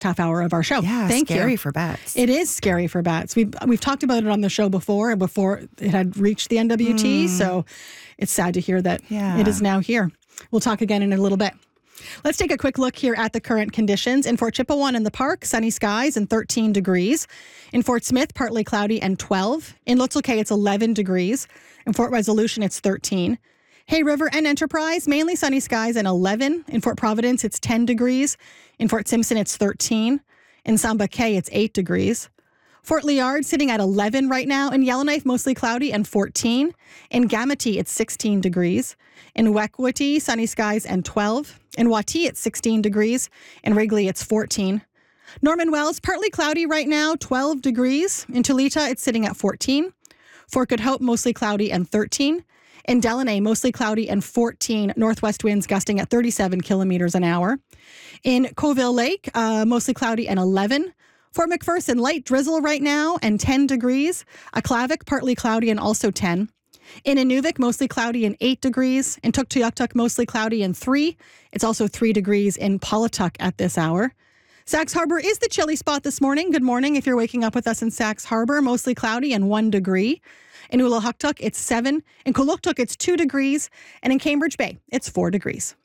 half hour of our show. Yeah, Thank scary you. for bats. It is scary for bats. We've talked about it on the show before it had reached the NWT, so it's sad to hear that it is now here. We'll talk again in a little bit. Let's take a quick look here at the current conditions. In Fort Chippewa in the park, sunny skies and 13 degrees. In Fort Smith, partly cloudy and 12. In Lutzel Kay, it's 11 degrees. In Fort Resolution, it's 13. Hay River and Enterprise, mainly sunny skies and 11. In Fort Providence, it's 10 degrees. In Fort Simpson, it's 13. In Samba Kay, it's 8 degrees. Fort Liard sitting at 11 right now. In Yellowknife, mostly cloudy and 14. In Gamity, it's 16 degrees. In Wekwati, sunny skies and 12. In Wati, it's 16 degrees. In Wrigley, it's 14. Norman Wells, partly cloudy right now, 12 degrees. In Tulita, it's sitting at 14. Fort Good Hope, mostly cloudy and 13. In Delaney, mostly cloudy and 14. Northwest winds gusting at 37 kilometers an hour. In Coville Lake, mostly cloudy and 11. Fort McPherson, light drizzle right now and 10 degrees. Aklavik, partly cloudy and also 10. In Inuvik, mostly cloudy and 8 degrees. In Tuktoyaktuk, mostly cloudy and 3. It's also 3 degrees in Paulatuk at this hour. Sax Harbor is the chilly spot this morning. Good morning if you're waking up with us in Sax Harbor. Mostly cloudy and 1 degree. In Ulahuktuk, it's 7. In Kuluktuk, it's 2 degrees. And in Cambridge Bay, it's 4 degrees.